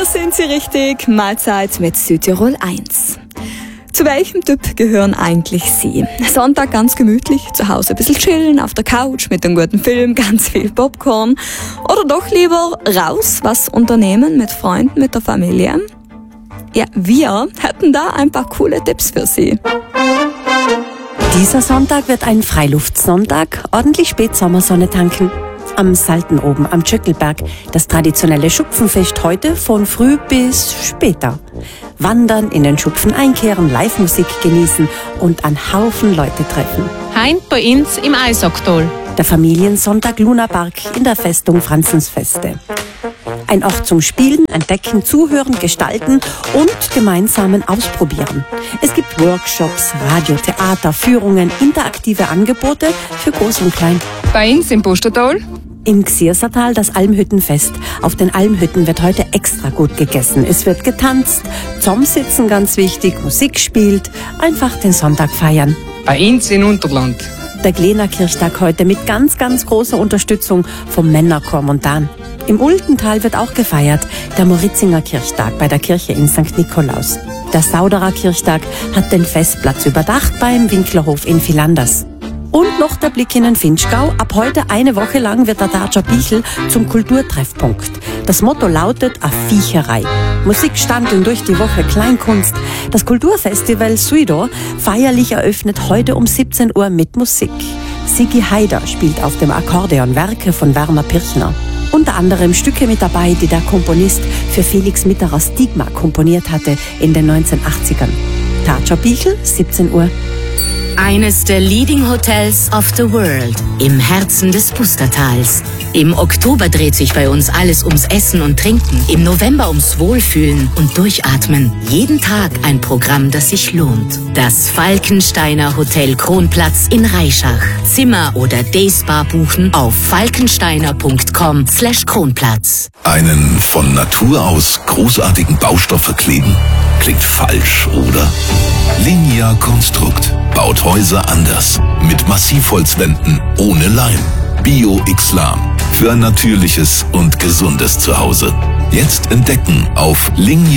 Hier sind Sie richtig. Mahlzeit mit Südtirol 1. Zu welchem Typ gehören eigentlich Sie? Sonntag ganz gemütlich, zu Hause ein bisschen chillen, auf der Couch mit einem guten Film, ganz viel Popcorn. Oder doch lieber raus, was unternehmen mit Freunden, mit der Familie? Ja, wir hätten da ein paar coole Tipps für Sie. Dieser Sonntag wird ein Freiluftsonntag, ordentlich Spätsommersonne tanken. Am Salten oben am Tschöckelberg, das traditionelle Schupfenfest heute von früh bis später. Wandern, in den Schupfen einkehren, Live-Musik genießen und einen Haufen Leute treffen. Heint bei uns im Eisoktal. Der Familiensonntag Lunapark in der Festung Franzensfeste. Ein Ort zum Spielen, Entdecken, Zuhören, Gestalten und gemeinsamen Ausprobieren. Es gibt Workshops, Radio, Theater, Führungen, interaktive Angebote für Groß und Klein. Bei uns im Pustertal. Im Xiersertal das Almhüttenfest. Auf den Almhütten wird heute extra gut gegessen. Es wird getanzt, Zusammensitzen ganz wichtig, Musik spielt, einfach den Sonntag feiern. Bei uns in Unterland. Der Glener Kirchtag heute mit ganz, ganz großer Unterstützung vom Männerchor Montan. Im Ultental wird auch gefeiert, der Moritzinger Kirchtag bei der Kirche in St. Nikolaus. Der Sauderer Kirchtag hat den Festplatz überdacht beim Winklerhof in Vilanders. Und noch der Blick in den Vinschgau. Ab heute eine Woche lang wird der Datscher Bichl zum Kulturtreffpunkt. Das Motto lautet A Viecherei. Musikstandeln durch die Woche, Kleinkunst. Das Kulturfestival Suido feierlich eröffnet heute um 17 Uhr mit Musik. Sigi Haider spielt auf dem Akkordeon Werke von Werner Pirchner. Unter anderem Stücke mit dabei, die der Komponist für Felix Mitterer Stigma komponiert hatte in den 1980ern. Datscher Bichl, 17 Uhr. Eines der Leading Hotels of the World, im Herzen des Pustertals. Im Oktober dreht sich bei uns alles ums Essen und Trinken, im November ums Wohlfühlen und Durchatmen. Jeden Tag ein Programm, das sich lohnt. Das Falkensteiner Hotel Kronplatz in Reischach. Zimmer oder Dayspa buchen auf falkensteiner.com/Kronplatz. Einen von Natur aus großartigen Baustoff verkleben? Klingt falsch, oder? Linea Konstrukt baut Häuser anders. Mit Massivholzwänden ohne Leim. Bio-Islam. Für ein natürliches und gesundes Zuhause. Jetzt entdecken auf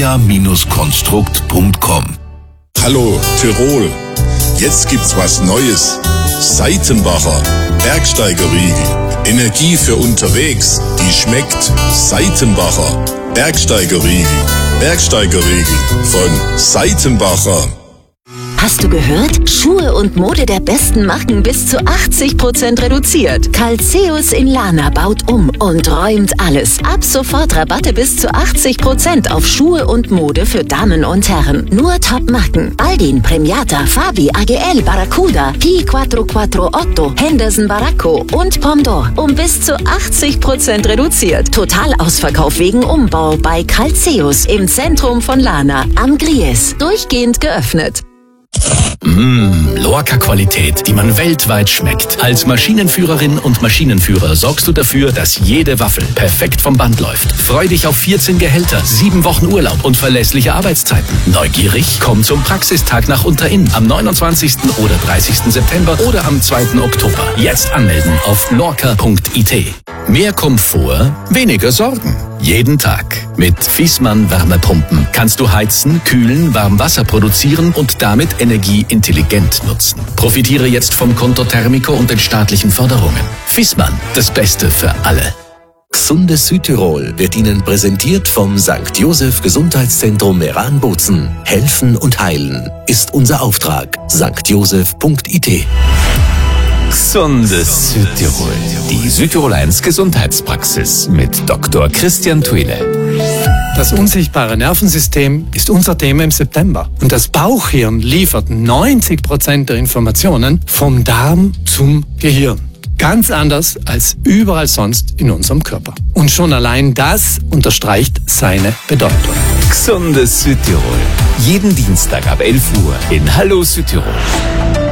linea-konstrukt.com. Hallo Tirol. Jetzt gibt's was Neues. Seitenbacher Bergsteigerriegel. Energie für unterwegs. Die schmeckt. Seitenbacher Bergsteigerriegel. Bergsteigerriegel von Seitenbacher. Hast du gehört? Schuhe und Mode der besten Marken bis zu 80% reduziert. Calzeus in Lana baut um und räumt alles. Ab sofort Rabatte bis zu 80% auf Schuhe und Mode für Damen und Herren. Nur Top-Marken. Aldin, Premiata, Fabi, AGL, Barracuda, Pi 448, Henderson Baracco und Pomdor. Um bis zu 80% reduziert. Totalausverkauf wegen Umbau bei Calzeus im Zentrum von Lana am Gries. Durchgehend geöffnet. Lorca-Qualität, die man weltweit schmeckt. Als Maschinenführerin und Maschinenführer sorgst du dafür, dass jede Waffel perfekt vom Band läuft. Freu dich auf 14 Gehälter, 7 Wochen Urlaub und verlässliche Arbeitszeiten. Neugierig? Komm zum Praxistag nach Unterinn am 29. oder 30. September oder am 2. Oktober. Jetzt anmelden auf lorca.it. Mehr Komfort, weniger Sorgen. Jeden Tag. Mit Viessmann Wärmepumpen kannst du heizen, kühlen, Warmwasser produzieren und damit Energie intelligent nutzen. Profitiere jetzt vom Konto Thermico und den staatlichen Förderungen. Viessmann, das Beste für alle. Gesundes Südtirol wird Ihnen präsentiert vom St. Joseph Gesundheitszentrum Meran-Bozen. Helfen und heilen ist unser Auftrag. stjoseph.it. Gesundes Südtirol. Die Südtirol 1 Gesundheitspraxis mit Dr. Christian Twile. Das unsichtbare Nervensystem ist unser Thema im September. Und das Bauchhirn liefert 90% der Informationen vom Darm zum Gehirn. Ganz anders als überall sonst in unserem Körper. Und schon allein das unterstreicht seine Bedeutung. Gesundes Südtirol. Jeden Dienstag ab 11 Uhr in Hallo Südtirol.